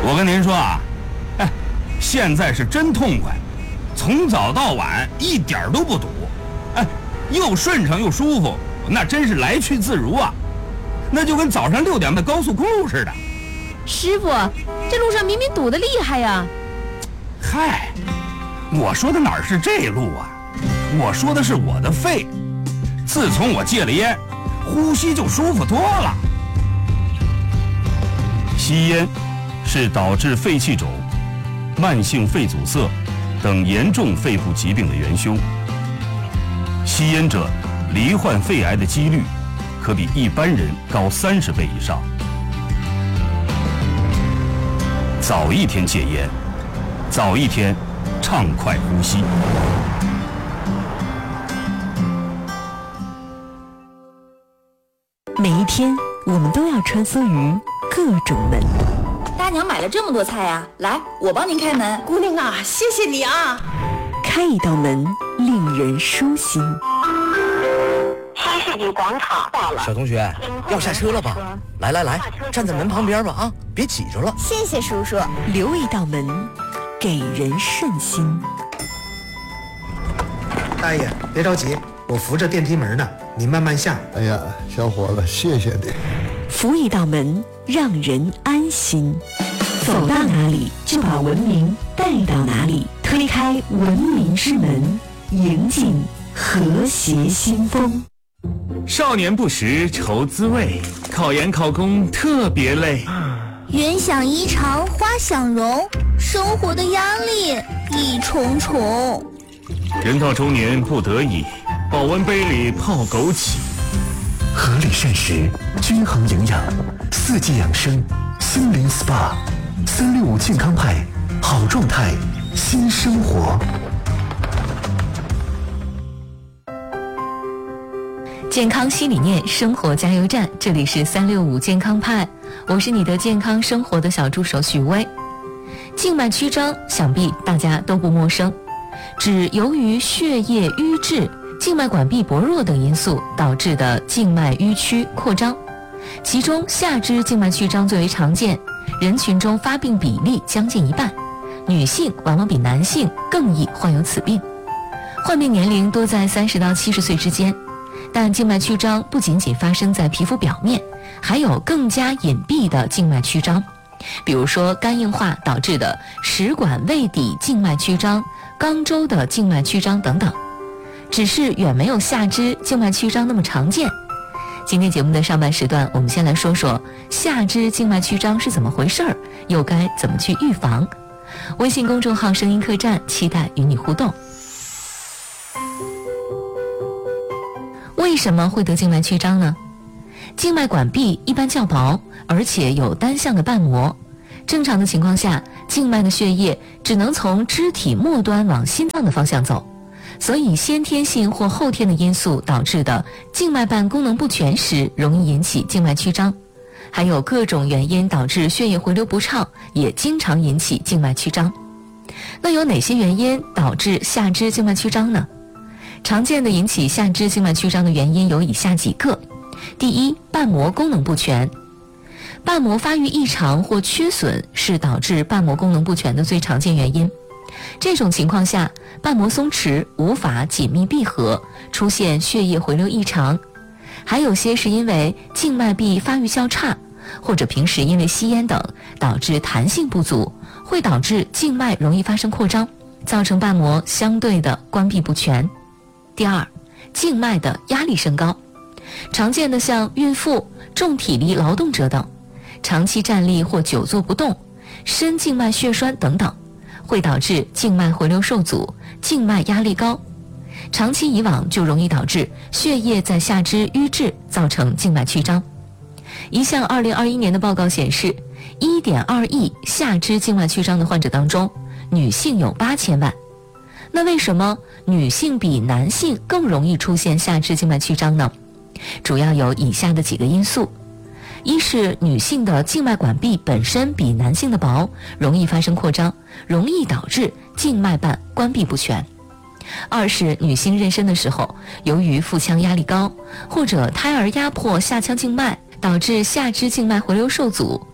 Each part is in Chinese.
我跟您说啊，现在是真痛快，从早到晚一点都不堵，又顺畅又舒服，那真是来去自如啊，那就跟早上6点的高速公路似的。 师傅，这路上明明堵得厉害呀。 嗨，我说的哪是这路啊，我说的是我的肺，自从我戒了烟，呼吸就舒服多了。 吸烟是导致肺气肿、慢性肺阻塞等严重肺部疾病的元凶。吸烟者罹患肺癌的几率可比一般人高30倍以上。早一天戒烟，早一天畅快呼吸。 每一天，我们都要穿梭于各种门。 大娘买了这么多菜呀，来，我帮您开门。 姑娘啊，谢谢你啊！ 开一道门，令人舒心。 新世纪广场到了， 小同学，要下车了吧？来，站在门旁边吧啊，别挤着了。 谢谢叔叔。 留一道门，给人顺心。 大爷，别着急，我扶着电梯门呢，你慢慢下。 哎呀，小伙子，谢谢你。 扶一道门，让人安心。走到哪里，就把文明带到哪里。推开文明之门，迎进和谐新风。 少年不识愁滋味，考研考公特别累。 云想衣裳花想容，生活的压力一重重。 人到中年不得已，保温杯里泡枸杞。 合理膳食，均衡营养，四季养生，心灵 SPA，365健康派，好状态，新生活。 健康新理念，生活加油站，这里是365健康派，我是你的健康生活的小助手许巍。静脉曲张想必大家都不陌生，指由于血液瘀滞、静脉管壁薄弱等因素导致的静脉迂曲扩张，其中下肢静脉曲张最为常见，人群中发病比例将近一半，女性往往比男性更易患有此病，患病年龄多在30到70岁之间。但静脉曲张不仅仅发生在皮肤表面，还有更加隐蔽的静脉曲张，比如说肝硬化导致的食管胃底静脉曲张、肛周的静脉曲张等等，只是远没有下肢静脉曲张那么常见。今天节目的上半时段，我们先来说说下肢静脉曲张是怎么回事儿，又该怎么去预防。微信公众号声音客栈期待与你互动。为什么会得静脉曲张呢？静脉管壁一般较薄，而且有单向的瓣膜。正常的情况下，静脉的血液只能从肢体末端往心脏的方向走，所以先天性或后天的因素导致的静脉瓣功能不全时，容易引起静脉曲张。还有各种原因导致血液回流不畅，也经常引起静脉曲张。那有哪些原因导致下肢静脉曲张呢？常见的引起下肢静脉曲张的原因有以下几个。第一，瓣膜功能不全。瓣膜发育异常或缺损是导致瓣膜功能不全的最常见原因。这种情况下，瓣膜松弛，无法紧密闭合，出现血液回流异常。还有些是因为静脉壁发育较差，或者平时因为吸烟等导致弹性不足，会导致静脉容易发生扩张，造成瓣膜相对的关闭不全。第二，静脉的压力升高。常见的像孕妇、重体力劳动者等，长期站立或久坐不动，深静脉血栓等等，会导致静脉回流受阻，静脉压力高。长期以往就容易导致血液在下肢瘀滞，造成静脉曲张。一项2021年的报告显示，1.2亿下肢静脉曲张的患者当中，女性有8000万。那为什么女性比男性更容易出现下肢静脉曲张呢？主要有以下的几个因素。一是女性的静脉管壁本身比男性的薄，容易发生扩张，容易导致静脉瓣关闭不全。二是女性妊娠的时候，由于腹腔压力高，或者胎儿压迫下腔静脉，导致下肢静脉回流受阻，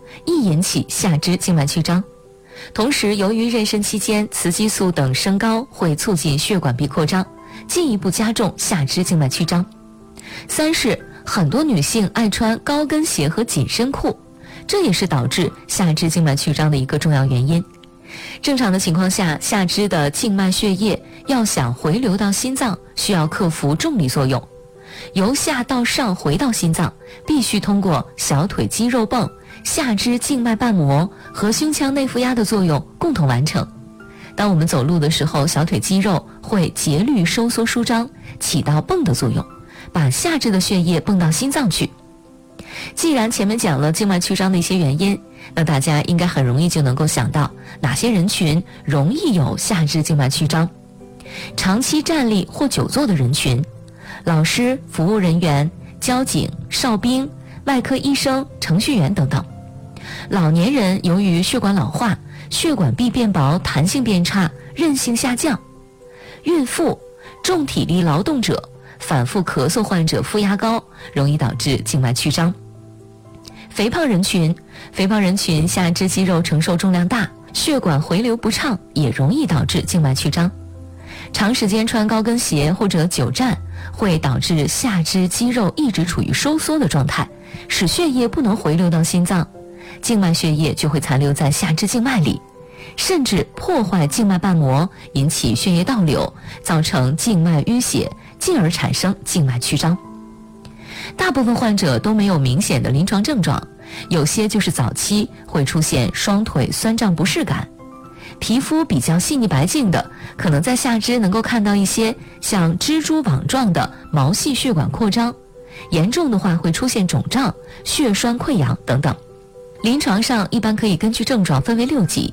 易引起下肢静脉曲张。同时，由于妊娠期间雌激素等升高会促进血管壁扩张，进一步加重下肢静脉曲张。3是很多女性爱穿高跟鞋和紧身裤，这也是导致下肢静脉曲张的一个重要原因。正常的情况下，下肢的静脉血液要想回流到心脏，需要克服重力作用，由下到上回到心脏，必须通过小腿肌肉泵、下肢静脉瓣膜和胸腔内负压的作用共同完成。当我们走路的时候，小腿肌肉会节律收缩舒张，起到泵的作用，把下肢的血液泵到心脏去。既然前面讲了静脉曲张的一些原因，那大家应该很容易就能够想到哪些人群容易有下肢静脉曲张。长期站立或久坐的人群，老师、服务人员、交警、哨兵、外科医生、程序员等等。老年人由于血管老化，血管壁变薄，弹性变差，韧性下降。孕妇、重体力劳动者、反复咳嗽患者负压高，容易导致静脉曲张。肥胖人群下肢肌肉承受重量大，血管回流不畅，也容易导致静脉曲张。长时间穿高跟鞋或者久站，会导致下肢肌肉一直处于收缩的状态，使血液不能回流到心脏，静脉血液就会残留在下肢静脉里，甚至破坏静脉瓣膜，引起血液倒流，造成静脉淤血，进而产生静脉曲张。大部分患者都没有明显的临床症状，有些就是早期会出现双腿酸胀不适感。皮肤比较细腻白净的，可能在下肢能够看到一些像蜘蛛网状的毛细血管扩张，严重的话会出现肿胀、血栓溃疡等等。临床上一般可以根据症状分为6级，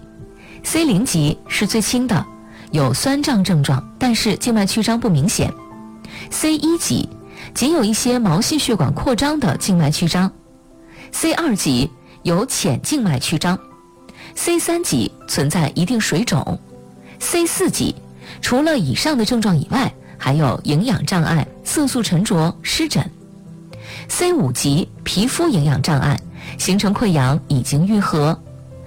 C0 级是最轻的，有酸胀症状，但是静脉曲张不明显。 C1 级仅有一些毛细血管扩张的静脉曲张， C2 级有浅静脉曲张， C3 级存在一定水肿， C4 级除了以上的症状以外，还有营养障碍、色素沉着、湿疹。 C5 级皮肤营养障碍，形成溃疡已经愈合。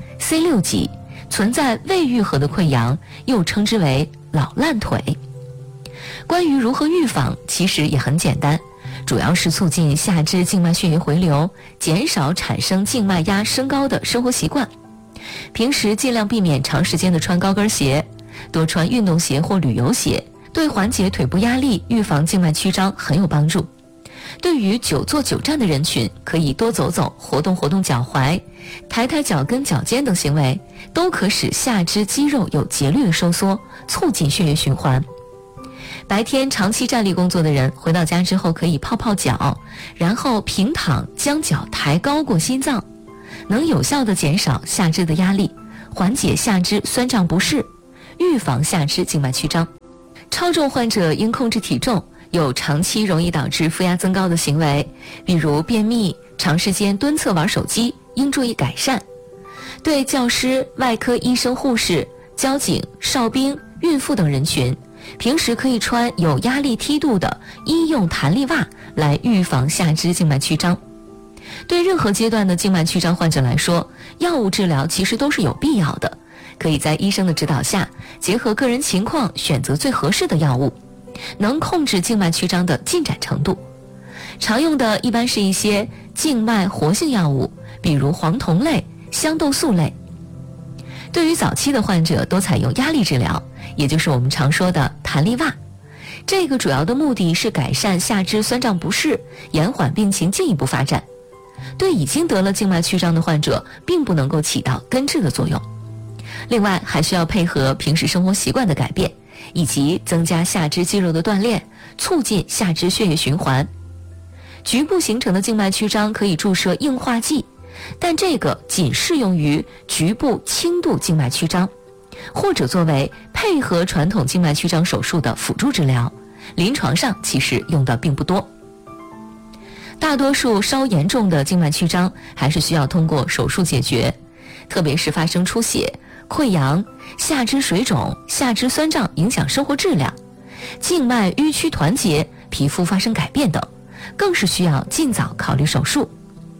C6 级存在未愈合的溃疡，又称之为老烂腿。关于如何预防，其实也很简单，主要是促进下肢静脉血液回流，减少产生静脉压升高的生活习惯。平时尽量避免长时间的穿高跟鞋，多穿运动鞋或旅游鞋，对缓解腿部压力、预防静脉曲张很有帮助。对于久坐久站的人群，可以多走走，活动活动脚踝，抬抬脚跟、脚尖等行为，都可使下肢肌肉有节律的收缩，促进血液循环。白天长期站立工作的人，回到家之后可以泡泡脚，然后平躺，将脚抬高过心脏，能有效地减少下肢的压力，缓解下肢酸胀不适，预防下肢静脉曲张。超重患者应控制体重，有长期容易导致负压增高的行为，比如便秘、长时间蹲侧玩手机，应注意改善。对教师、外科医生、护士、交警、哨兵、孕妇等人群，平时可以穿有压力梯度的医用弹力袜来预防下肢静脉曲张。对任何阶段的静脉曲张患者来说，药物治疗其实都是有必要的，可以在医生的指导下，结合个人情况选择最合适的药物，能控制静脉曲张的进展程度。常用的一般是一些静脉活性药物，比如黄酮类、香豆素类。对于早期的患者，都采用压力治疗，也就是我们常说的弹力袜。这个主要的目的是改善下肢酸胀不适，延缓病情进一步发展。对已经得了静脉曲张的患者，并不能够起到根治的作用。另外，还需要配合平时生活习惯的改变，以及增加下肢肌肉的锻炼，促进下肢血液循环。局部形成的静脉曲张可以注射硬化剂，但这个仅适用于局部轻度静脉曲张，或者作为配合传统静脉曲张手术的辅助治疗，临床上其实用的并不多。大多数稍严重的静脉曲张还是需要通过手术解决，特别是发生出血、溃疡、下肢水肿、下肢酸胀影响生活质量，静脉淤曲团结、皮肤发生改变等，更是需要尽早考虑手术。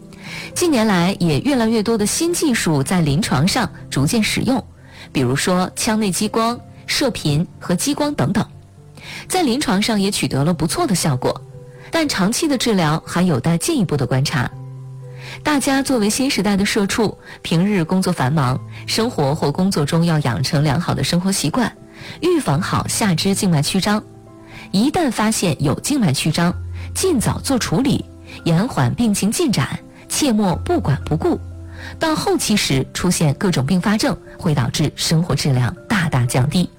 近年来也越来越多的新技术在临床上逐渐使用，比如说腔内激光、射频和激光等等，在临床上也取得了不错的效果，但长期的治疗还有待进一步的观察。大家作为新时代的社畜，平日工作繁忙，生活或工作中要养成良好的生活习惯，预防好下肢静脉曲张。一旦发现有静脉曲张，尽早做处理，延缓病情进展，切莫不管不顾。到后期时出现各种并发症，会导致生活质量大大降低。